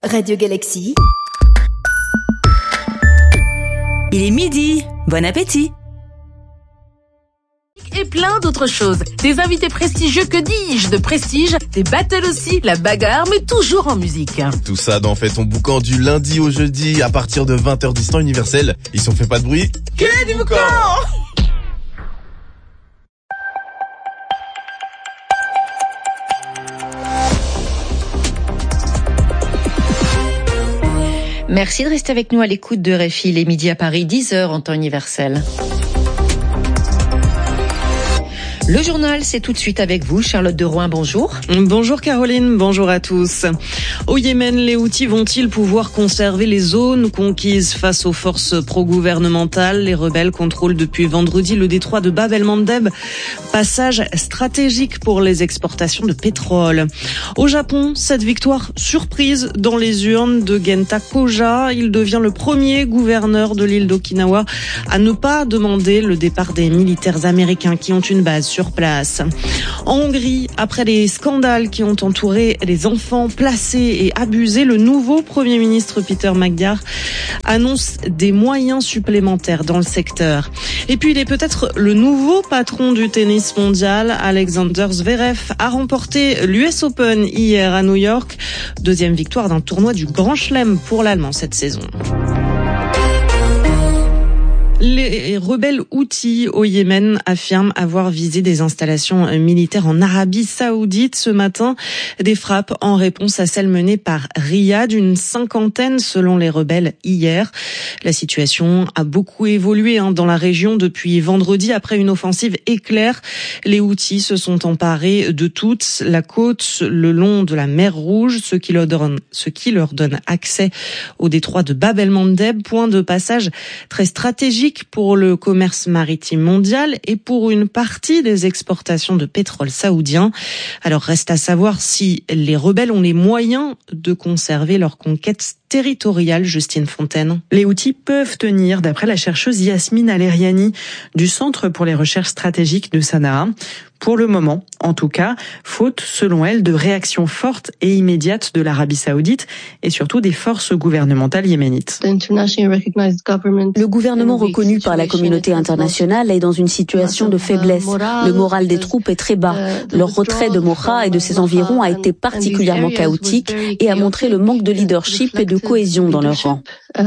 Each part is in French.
Radio Galaxy. Il est midi, bon appétit. Et plein d'autres choses. Des invités prestigieux, que dis-je, de prestige, des battles aussi, la bagarre, mais toujours en musique. Tout ça dans Fais ton boucan du lundi au jeudi à partir de 20h temps universel. Ils sont fait pas de bruit. Quel est du boucan ? Merci de rester avec nous à l'écoute de RFI, les midis à Paris, 10h en temps universel. Le journal, c'est tout de suite avec vous, Charlotte de Rouen, bonjour. Bonjour Caroline, bonjour à tous. Au Yémen, les Houthis vont-ils pouvoir conserver les zones conquises face aux forces pro-gouvernementales ? Les rebelles contrôlent depuis vendredi le détroit de Bab el-Mandeb, passage stratégique pour les exportations de pétrole. Au Japon, cette victoire surprise dans les urnes de Genta Koja. Il devient le premier gouverneur de l'île d'Okinawa à ne pas demander le départ des militaires américains qui ont une base sur place. En Hongrie, après les scandales qui ont entouré les enfants placés et abusés, le nouveau Premier ministre Peter Magyar annonce des moyens supplémentaires dans le secteur. Et puis, il est peut-être le nouveau patron du tennis mondial. Alexander Zverev a remporté l'US Open hier à New York. Deuxième victoire d'un tournoi du Grand Chelem pour l'Allemand cette saison. Les rebelles Houthis au Yémen affirment avoir visé des installations militaires en Arabie Saoudite ce matin. Des frappes en réponse à celles menées par Riyad, une cinquantaine selon les rebelles hier. La situation a beaucoup évolué dans la région depuis vendredi après une offensive éclair. Les Houthis se sont emparés de toute la côte le long de la mer Rouge, ce qui leur donne accès au détroit de Bab el-Mandeb, point de passage très stratégique pour le commerce maritime mondial et pour une partie des exportations de pétrole saoudien. Alors reste à savoir si les rebelles ont les moyens de conserver leur conquête territoriale. Justine Fontaine. Les Houthis peuvent tenir, d'après la chercheuse Yasmine Aleriani du Centre pour les recherches stratégiques de Sanaa. Pour le moment, en tout cas, faute, selon elle, de réactions fortes et immédiates de l'Arabie Saoudite et surtout des forces gouvernementales yéménites. Le gouvernement reconnu par la communauté internationale est dans une situation de faiblesse. Le moral des troupes est très bas. Leur retrait de Mocha et de ses environs a été particulièrement chaotique et a montré le manque de leadership et de cohésion dans leur rang.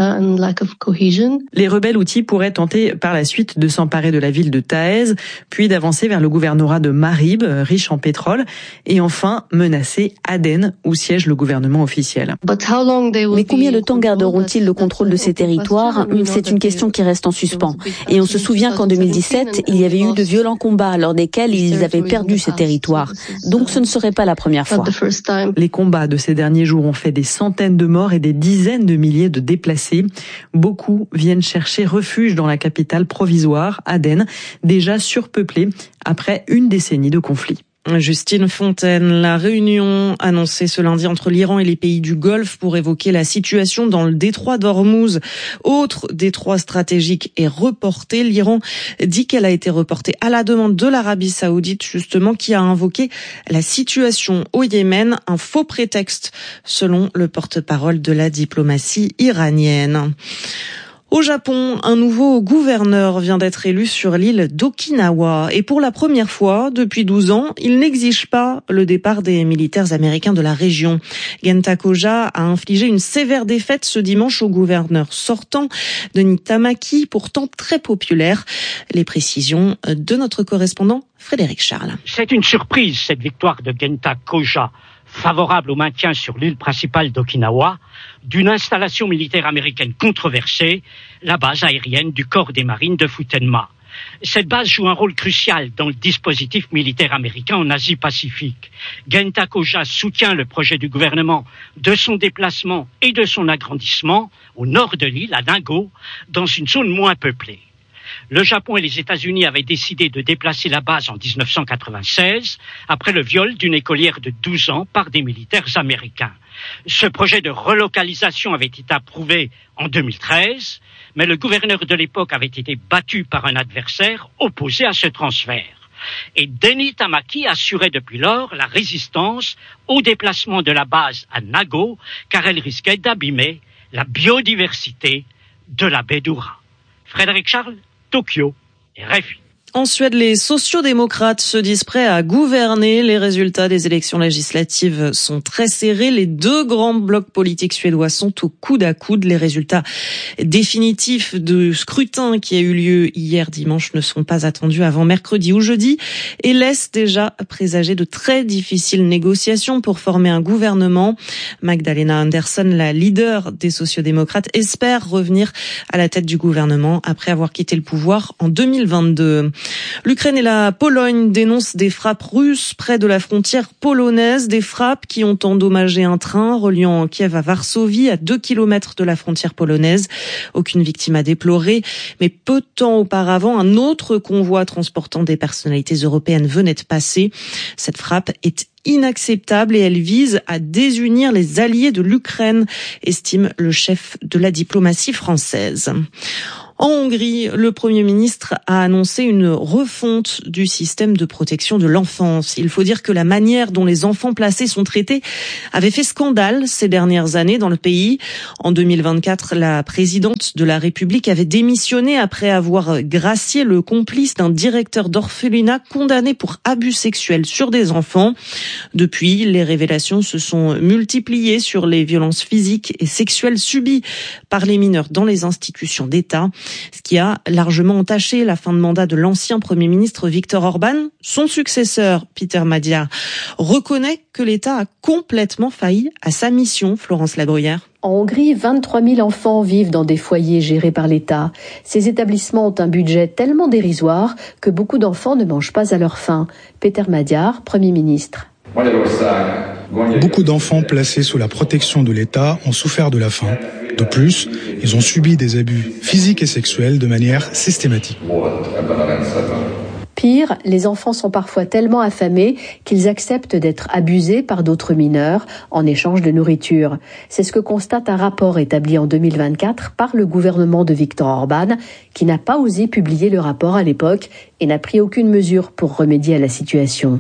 Les rebelles Houthis pourraient tenter par la suite de s'emparer de la ville de Taez, puis d'avancer vers le gouvernorat de Marib, riche en pétrole, et enfin menacer Aden, où siège le gouvernement officiel. Mais combien de temps garderont-ils le contrôle de ces territoires ? C'est une question qui reste en suspens. Et on se souvient qu'en 2017, il y avait eu de violents combats lors desquels ils avaient perdu ces territoires. Donc ce ne serait pas la première fois. Les combats de ces derniers jours ont fait des centaines de morts et des dizaines de milliers de déplacés. Beaucoup viennent chercher refuge dans la capitale provisoire, Aden, déjà surpeuplée après une décennie de conflit. Justine Fontaine, la réunion annoncée ce lundi entre l'Iran et les pays du Golfe pour évoquer la situation dans le détroit d'Ormuz, autre détroit stratégique, est reportée. L'Iran dit qu'elle a été reportée à la demande de l'Arabie Saoudite, justement, qui a invoqué la situation au Yémen, un faux prétexte, selon le porte-parole de la diplomatie iranienne. Au Japon, un nouveau gouverneur vient d'être élu sur l'île d'Okinawa. Et pour la première fois depuis 12 ans, il n'exige pas le départ des militaires américains de la région. Genta Koja a infligé une sévère défaite ce dimanche au gouverneur sortant, Denis Tamaki, pourtant très populaire. Les précisions de notre correspondant Frédéric Charles. C'est une surprise, cette victoire de Genta Koja, favorable au maintien sur l'île principale d'Okinawa d'une installation militaire américaine controversée, la base aérienne du corps des marines de Futenma. Cette base joue un rôle crucial dans le dispositif militaire américain en Asie-Pacifique. Genta Koja soutient le projet du gouvernement de son déplacement et de son agrandissement au nord de l'île, à Dingo, dans une zone moins peuplée. Le Japon et les États-Unis avaient décidé de déplacer la base en 1996 après le viol d'une écolière de 12 ans par des militaires américains. Ce projet de relocalisation avait été approuvé en 2013, mais le gouverneur de l'époque avait été battu par un adversaire opposé à ce transfert. et Denis Tamaki assurait depuis lors la résistance au déplacement de la base à Nago, car elle risquait d'abîmer la biodiversité de la baie d'Oura. Frédéric Charles, Tokyo, RFI. En Suède, les sociodémocrates se disent prêts à gouverner. Les résultats des élections législatives sont très serrés. Les deux grands blocs politiques suédois sont au coude à coude. Les résultats définitifs du scrutin qui a eu lieu hier dimanche ne sont pas attendus avant mercredi ou jeudi et laissent déjà présager de très difficiles négociations pour former un gouvernement. Magdalena Andersson, la leader des sociodémocrates, espère revenir à la tête du gouvernement après avoir quitté le pouvoir en 2022. L'Ukraine et la Pologne dénoncent des frappes russes près de la frontière polonaise, des frappes qui ont endommagé un train reliant Kiev à Varsovie, à 2 km de la frontière polonaise. Aucune victime à déplorer, mais peu de temps auparavant, un autre convoi transportant des personnalités européennes venait de passer. Cette frappe est inacceptable et elle vise à désunir les alliés de l'Ukraine, estime le chef de la diplomatie française. En Hongrie, le Premier ministre a annoncé une refonte du système de protection de l'enfance. Il faut dire que la manière dont les enfants placés sont traités avait fait scandale ces dernières années dans le pays. En 2024, la présidente de la République avait démissionné après avoir gracié le complice d'un directeur d'orphelinat condamné pour abus sexuels sur des enfants. Depuis, les révélations se sont multipliées sur les violences physiques et sexuelles subies par les mineurs dans les institutions d'État, ce qui a largement entaché la fin de mandat de l'ancien Premier ministre Viktor Orban. Son successeur, Péter Magyar, reconnaît que l'État a complètement failli à sa mission. Florence Labruyère. En Hongrie, 23 000 enfants vivent dans des foyers gérés par l'État. Ces établissements ont un budget tellement dérisoire que beaucoup d'enfants ne mangent pas à leur faim. Péter Magyar, Premier ministre. Beaucoup d'enfants placés sous la protection de l'État ont souffert de la faim. De plus, ils ont subi des abus physiques et sexuels de manière systématique. Pire, les enfants sont parfois tellement affamés qu'ils acceptent d'être abusés par d'autres mineurs en échange de nourriture. C'est ce que constate un rapport établi en 2024 par le gouvernement de Viktor Orban, qui n'a pas osé publier le rapport à l'époque et n'a pris aucune mesure pour remédier à la situation.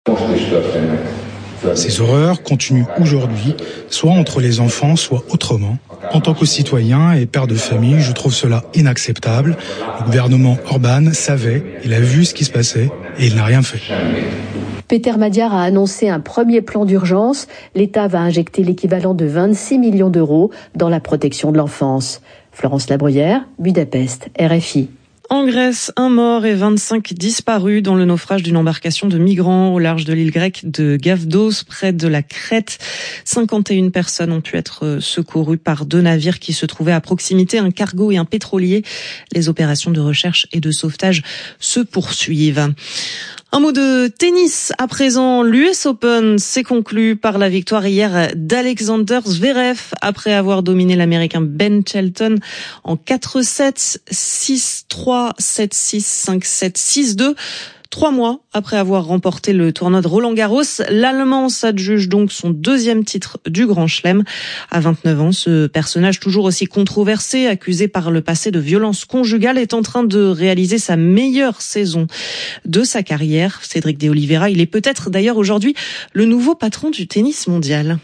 Ces horreurs continuent aujourd'hui, soit entre les enfants, soit autrement. En tant que citoyen et père de famille, je trouve cela inacceptable. Le gouvernement Orban savait, il a vu ce qui se passait et il n'a rien fait. Péter Magyar a annoncé un premier plan d'urgence. L'État va injecter l'équivalent de 26 millions d'euros dans la protection de l'enfance. Florence Labruyère, Budapest, RFI. En Grèce, un mort et 25 disparus dans le naufrage d'une embarcation de migrants au large de l'île grecque de Gavdos, près de la Crète. 51 personnes ont pu être secourues par 2 navires qui se trouvaient à proximité, un cargo et un pétrolier. Les opérations de recherche et de sauvetage se poursuivent. Un mot de tennis à présent. L'US Open s'est conclu par la victoire hier d'Alexander Zverev après avoir dominé l'Américain Ben Shelton en 4-7, 6-3, 7-6, 5-7, 6-2. 3 mois après avoir remporté le tournoi de Roland-Garros, l'Allemand s'adjuge donc son 2e titre du Grand Chelem. À 29 ans, ce personnage toujours aussi controversé, accusé par le passé de violence conjugale, est en train de réaliser sa meilleure saison de sa carrière. Cédric de Oliveira, il est peut-être d'ailleurs aujourd'hui le nouveau patron du tennis mondial.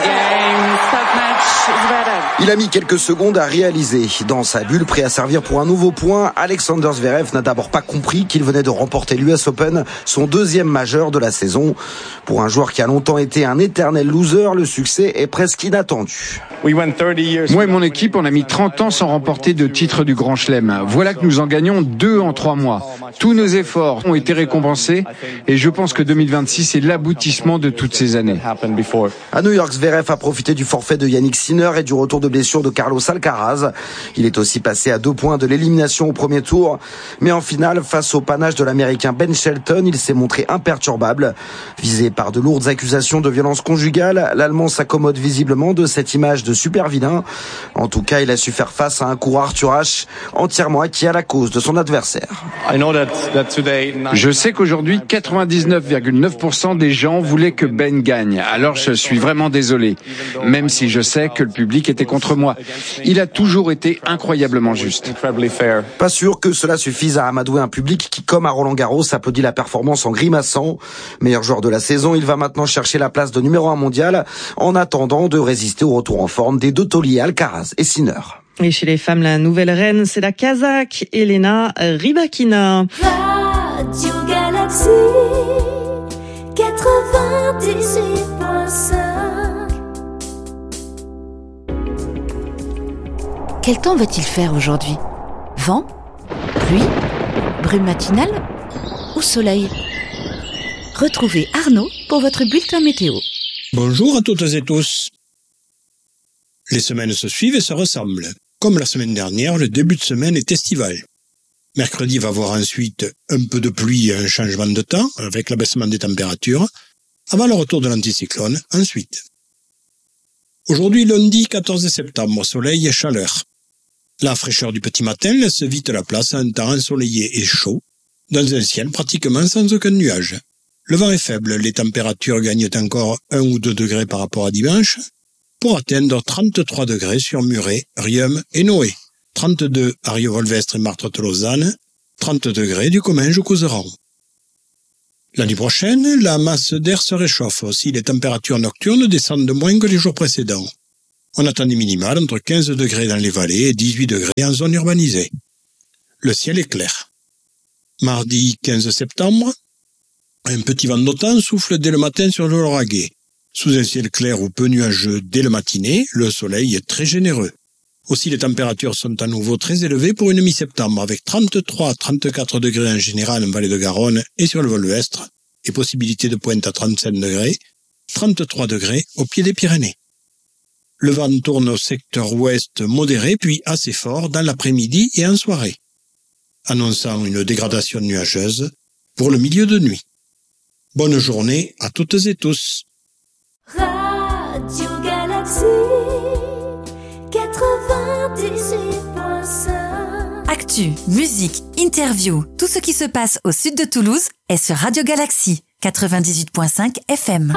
Il a mis quelques secondes à réaliser. Dans sa bulle, prêt à servir pour un nouveau point, Alexander Zverev n'a d'abord pas compris qu'il venait de remporter l'US Open, son 2e majeur de la saison. Pour un joueur qui a longtemps été un éternel loser, le succès est presque inattendu. Moi et mon équipe, on a mis 30 ans sans remporter de titre du Grand Chelem. Voilà que nous en gagnons 2 en 3 mois. Tous nos efforts ont été récompensés et je pense que 2026 est l'aboutissement de toutes ces années. À New York, Zverev a profité du forfait de Yannick Sinner et du retour de blessure de Carlos Alcaraz. Il est aussi passé à 2 points de l'élimination au premier tour. Mais en finale, face au panache de l'Américain Ben Shelton, il s'est montré imperturbable. Visé par de lourdes accusations de violence conjugale, l'Allemand s'accommode visiblement de cette image de super vilain. En tout cas, il a su faire face à un coureur Arthur Ashe entièrement acquis à la cause de son adversaire. Je sais qu'aujourd'hui, 99,9% des gens voulaient que Ben gagne. Alors je suis vraiment désolé. Même si je sais que que le public était contre moi. Il a toujours été incroyablement juste. Pas sûr que cela suffise à amadouer un public qui, comme à Roland-Garros, applaudit la performance en grimaçant. Meilleur joueur de la saison, il va maintenant chercher la place de numéro 1 mondial en attendant de résister au retour en forme des deux tauliers Alcaraz et Sinner. Et chez les femmes, la nouvelle reine, c'est la Kazakh Elena Rybakina. Radio Galaxy 98.5. Quel temps va-t-il faire aujourd'hui ? Vent ? Pluie ? Brume matinale ? Ou soleil ? Retrouvez Arnaud pour votre bulletin météo. Bonjour à toutes et tous. Les semaines se suivent et se ressemblent. Comme la semaine dernière, le début de semaine est estival. Mercredi va voir ensuite un peu de pluie et un changement de temps, avec l'abaissement des températures, avant le retour de l'anticyclone ensuite. Aujourd'hui, lundi 14 septembre, soleil et chaleur. La fraîcheur du petit matin laisse vite la place à un temps ensoleillé et chaud, dans un ciel pratiquement sans aucun nuage. Le vent est faible, les températures gagnent encore 1 ou 2 degrés par rapport à dimanche, pour atteindre 33 degrés sur Muret, Riom et Noé, 32 à Rio-Volvestre et Martres-Lausanne, 30 degrés du Comminges au Couserans. L'année prochaine, la masse d'air se réchauffe, aussi les températures nocturnes descendent de moins que les jours précédents. On attend des minimales entre 15 degrés dans les vallées et 18 degrés en zone urbanisée. Le ciel est clair. Mardi 15 septembre, un petit vent d'automne souffle dès le matin sur le Lauragais. Sous un ciel clair ou peu nuageux dès le matinée, le soleil est très généreux. Aussi, les températures sont à nouveau très élevées pour une mi-septembre, avec 33 à 34 degrés en général en vallée de Garonne et sur le Vol-Ouest, et possibilité de pointe à 35 degrés, 33 degrés au pied des Pyrénées. Le vent tourne au secteur ouest modéré, puis assez fort dans l'après-midi et en soirée, annonçant une dégradation nuageuse pour le milieu de nuit. Bonne journée à toutes et tous. Radio Galaxy 98.5. Actu, musique, interview, tout ce qui se passe au sud de Toulouse est sur Radio Galaxy 98.5 FM.